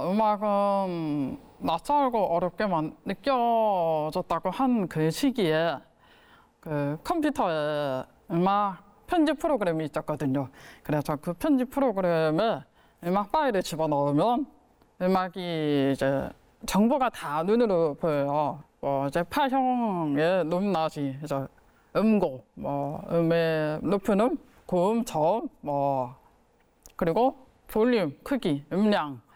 음악은 낯설고 어렵게만 느껴졌다고 한 그 시기에 그 컴퓨터에 음악 편집 프로그램이 있었거든요. 그래서 그 편집 프로그램에 음악 파일을 집어넣으면 음악이 이제 정보가 다 눈으로 보여요. 뭐 이제 파형의 높낮이, 이제 음고, 뭐 음의 높은 고음, 저음, 뭐 그리고 볼륨, 크기, 음량,